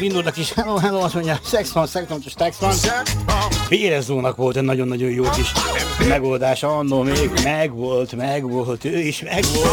indult a kis hello, azt mondja, szex van, text van. Pérezónak volt egy nagyon-nagyon jó kis megoldása, annól még megvolt, ő is megvolt.